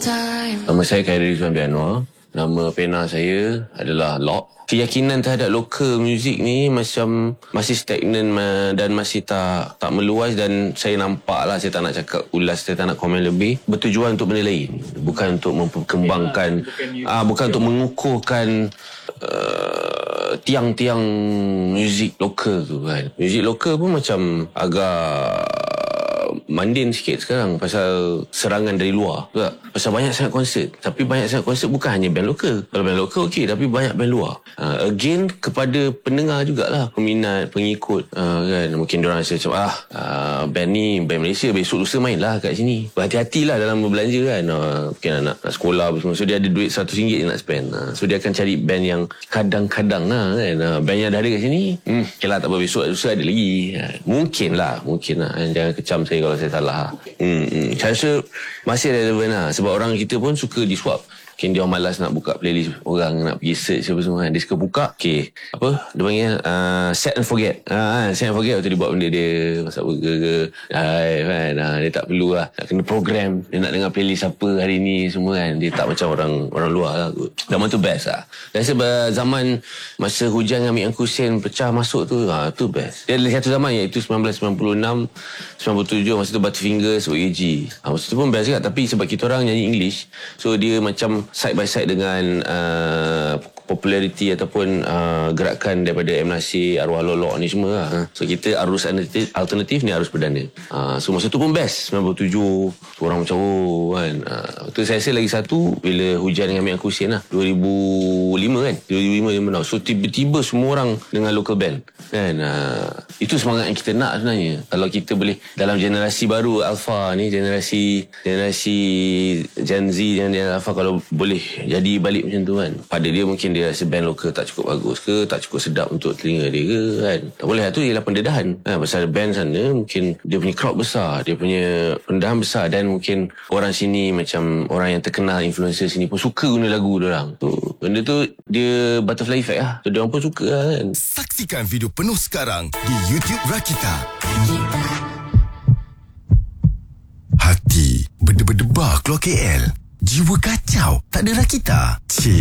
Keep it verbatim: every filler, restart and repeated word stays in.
Nama saya Khairi Rizwan Bianwar. Nama pena saya adalah Lock. Keyakinan terhadap local music ni macam masih stagnan dan masih tak tak meluas, dan saya nampak lah, saya tak nak cakap ulas, saya tak nak komen lebih, bertujuan untuk benda lain, bukan untuk memperkembangkan, bukan, ah, bukan untuk mengukuhkan uh, tiang-tiang muzik lokal tu kan. Muzik lokal pun macam agak mandin sikit sekarang pasal serangan dari luar tak? Pasal banyak sangat konsert, tapi banyak sangat konsert bukan hanya band lokal. Kalau band lokal okey, tapi banyak band luar. uh, Again, kepada pendengar jugalah, peminat, pengikut, uh, kan. Mungkin diorang rasa macam ah uh, band ni band Malaysia, besok lusa main lah kat sini. Berhati-hatilah dalam berbelanja kan. uh, Mungkin anak nak sekolah semua, so dia ada duit seratus ringgit dia nak spend. uh, So dia akan cari band yang kadang-kadang lah kan. uh, Band yang dah ada kat sini, hmm, okay lah, tak apa, besok lusa ada lagi. uh, Mungkin lah, mungkin lah. Jangan kecam saya kalau saya salah. Hmm, hmm. Saya rasa masih relevan lah. Sebab orang kita pun suka disuap. Mungkin dia malas nak buka playlist orang, nak pergi search apa semua kan. Dia suka buka, okay, apa dia panggil, uh, set and forget. uh, Set and forget, waktu dia buat benda dia, masak burger ke, hai, kan. uh, Dia tak perlu lah nak kena program, dia nak dengar playlist apa hari ni semua kan. Dia tak macam orang orang luar lah. Zaman tu best lah. Rasa zaman masa Hujan Amik Angkusen pecah masuk tu, ha, tu best. Dia ada satu zaman, iaitu sembilan belas sembilan puluh enam sembilan puluh tujuh, masa tu Butterfingers, O A G. ha, Masa tu pun best juga. Tapi sebab kita orang nyanyi English, so dia macam side by side dengan uh, populariti ataupun uh, gerakan daripada M. Nasir, Arwah Lolok ni semua lah. So kita arus alternatif, alternatif ni arus perdana. uh, So masa tu pun best. sembilan puluh tujuh orang macam oh kan. uh, Tu saya rasa lagi satu bila Hujan dengan Amik Angkusen lah, dua ribu lima kan, dua ribu lima dia menang. So tiba-tiba semua orang dengan local band kan. uh, Itu semangat yang kita nak sebenarnya. Kalau kita boleh dalam generasi baru Alpha ni, generasi generasi Gen Z dan Gen Alpha, kalau boleh jadi balik macam tu kan. Pada dia mungkin dia rasa band lokal tak cukup bagus ke, tak cukup sedap untuk telinga dia ke kan. Tak boleh lah, tu ialah pendedahan kan. Pasal band sana mungkin dia punya crowd besar, dia punya pendedahan besar, dan mungkin orang sini macam orang yang terkenal, influencer sini pun suka guna lagu diorang tu. Benda tu dia butterfly effect lah. So diorang pun suka lah kan. Saksikan video penuh sekarang di YouTube Rakita. Hati berdebar-debar keluar K L, jiwa kacau tak ada Rakita. Cik